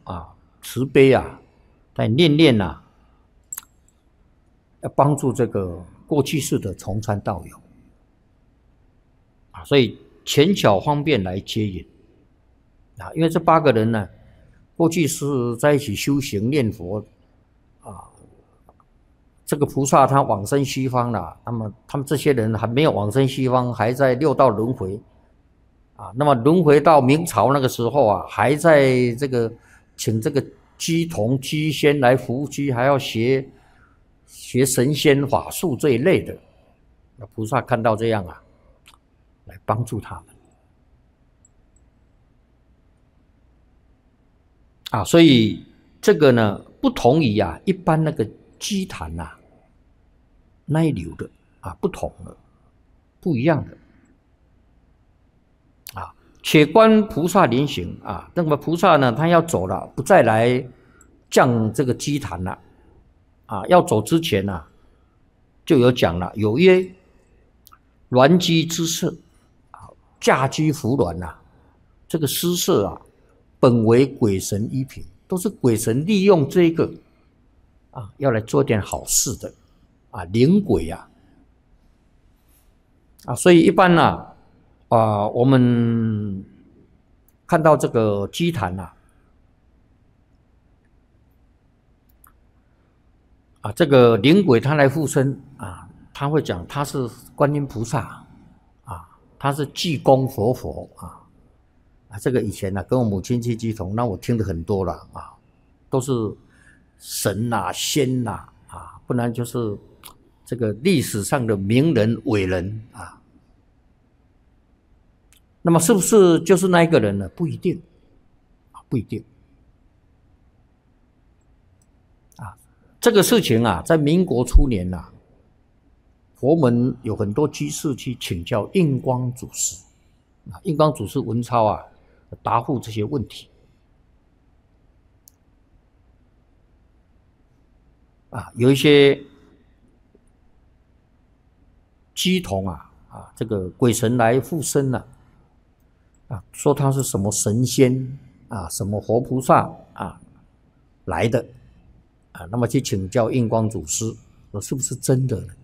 慈悲在念要帮助这个过去世的从参道友所以浅巧方便来接引因为这8个人呢，过去是在一起修行念佛这个菩萨他往生西方了，那么他们这些人还没有往生西方，还在6道轮回那么轮回到明朝那个时候还在这个请这个鸡童鸡仙来伏击，还要学神仙法术这一类的。那菩萨看到这样来帮助他们所以这个呢不同于一般那个鸡坛那一流的不同了，不一样的且观菩萨临行那么菩萨呢，他要走了，不再来降这个鸡坛了要走之前就有讲了，有曰鸾鸡之色驾居扶鸾这个施舍本为鬼神依凭，都是鬼神利用这个要来做点好事的灵鬼所以一般我们看到这个鸡坛这个灵鬼他来附身他会讲他是观音菩萨他是济公佛这个以前跟我母亲去鸡同，那我听得很多了都是神仙不然就是这个历史上的名人伟人那么是不是就是那一个人呢？不一定不一定这个事情在民国初年佛门有很多居士去请教印光祖师印光祖师文超答复这些问题有一些鸡童这个鬼神来附身说他是什么神仙什么活菩萨来的那么去请教印光祖师说是不是真的呢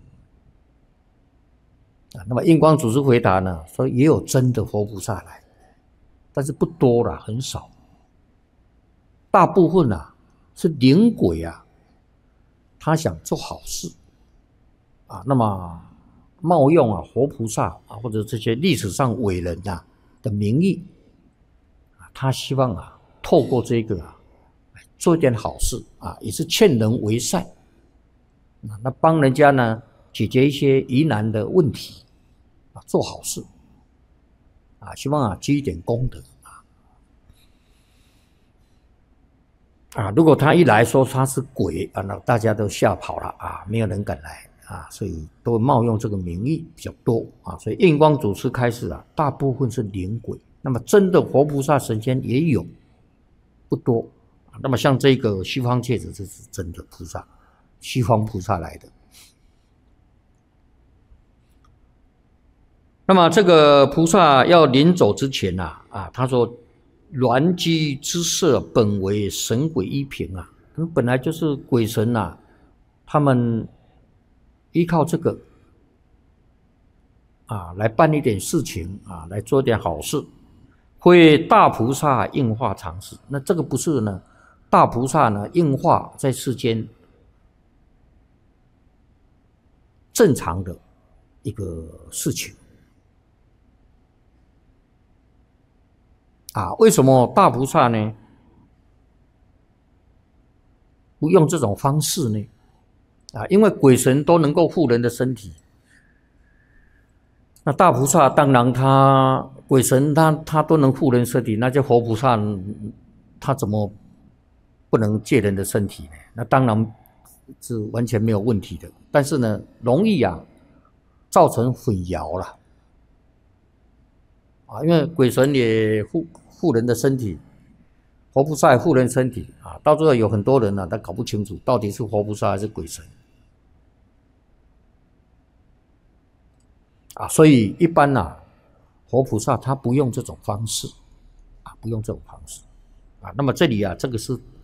那么印光祖师回答呢，说也有真的活菩萨来，但是不多了，很少，大部分是灵鬼他想做好事那么冒用活菩萨或者这些历史上伟人的名义他希望透过这个做一点好事也是劝人为善那帮人家呢解决一些疑难的问题做好事希望积一点功德如果他一来说他是鬼那大家都吓跑了没有人敢来所以都冒用这个名义比较多所以印光祖师开始大部分是灵鬼，那么真的活菩萨神仙也有，不多那么像这个西方戒指，这是真的菩萨，西方菩萨来的。那么这个菩萨要临走之前他说鸾鸡之色本为神鬼依凭本来就是鬼神他们依靠这个来办一点事情来做点好事，会大菩萨应化常事。那这个不是呢，大菩萨呢应化在世间正常的一个事情为什么大菩萨呢不用这种方式呢因为鬼神都能够护人的身体，那大菩萨当然他鬼神他都能护人身体，那就活菩萨他怎么不能借人的身体呢？那当然是完全没有问题的，但是呢容易造成混淆了因为鬼神也护人的身体，活菩萨也护人身体到最后有很多人他搞不清楚到底是活菩萨还是鬼神所以一般活菩萨他不用这种方式不用这种方式那么这里啊，这个是